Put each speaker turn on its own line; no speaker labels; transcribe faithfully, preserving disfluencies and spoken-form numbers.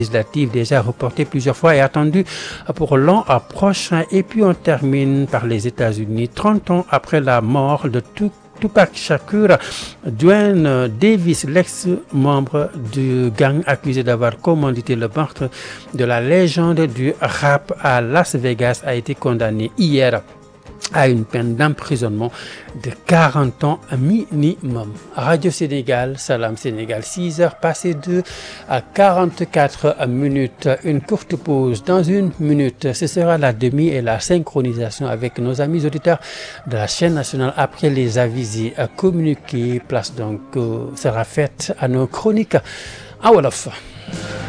législative déjà reportée plusieurs fois et attendue pour l'an prochain. Et puis on termine par les États-Unis. trente ans après la mort de tout Tupac Shakur, Duane Davis, l'ex-membre du gang accusé d'avoir commandité le meurtre de la légende du rap à Las Vegas, a été condamné hier à une peine d'emprisonnement de quarante ans minimum. Radio Sénégal, Salam Sénégal, six heures passées de quarante-quatre minutes. Une courte pause. Dans une minute, ce sera la demi et la synchronisation avec nos amis auditeurs de la chaîne nationale. Après les avis et communiqués, place donc euh, sera faite à nos chroniques en wolof.